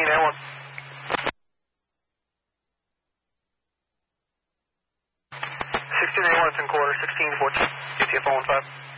Air 1. 16 Air 1, 10 quarter, 16 14, UTF 15.